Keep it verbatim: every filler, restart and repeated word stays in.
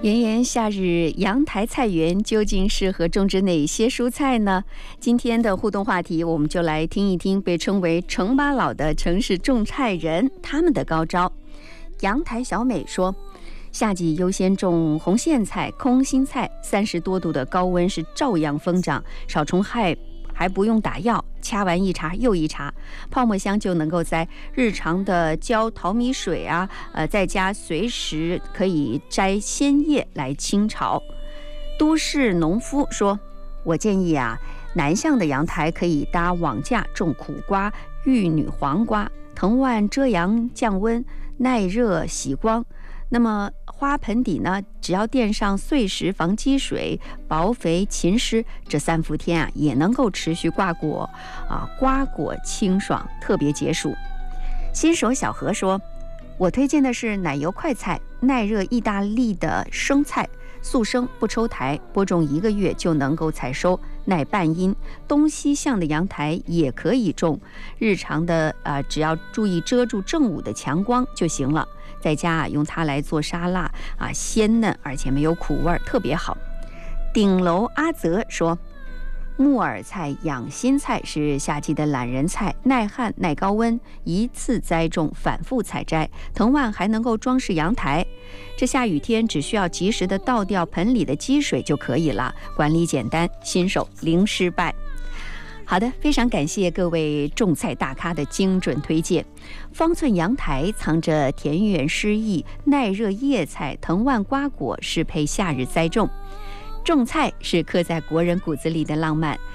炎炎夏日，阳台菜园究竟适合种植哪些蔬菜呢？今天的互动话题，我们就来听一听被称为城巴佬的城市种菜人他们的高招。阳台小美说，夏季优先种红苋菜、空心菜，三十多度的高温是照样疯长，少虫害还不用打药，掐完一茬又一茬，泡沫箱就能够在日常的浇淘米水啊，呃，在家随时可以摘鲜叶来清炒。都市农夫说，我建议啊，南向的阳台可以搭网架种苦瓜、玉女黄瓜，藤蔓遮阳降温，耐热喜光。那么花盆底呢，只要垫上碎石防积水、薄肥勤施，这三伏天啊也能够持续挂果啊，瓜果清爽，特别解暑。新手小何说，我推荐的是奶油快菜，耐热意大利的生菜，速生不抽台，播种一个月就能够采收，耐半阴。东西向的阳台也可以种，日常的呃，只要注意遮住正午的强光就行了。在家啊，用它来做沙拉啊，鲜嫩而且没有苦味，特别好。顶楼阿泽说，木耳菜、养心菜是夏季的懒人菜，耐旱耐高温，一次栽种，反复采摘，藤蔓还能够装饰阳台。这下雨天只需要及时的倒掉盆里的积水就可以了，管理简单，新手零失败。好的，非常感谢各位种菜大咖的精准推荐。方寸阳台藏着田园诗意，耐热叶菜、藤蔓瓜果适配夏日栽种。种菜是刻在国人骨子里的浪漫，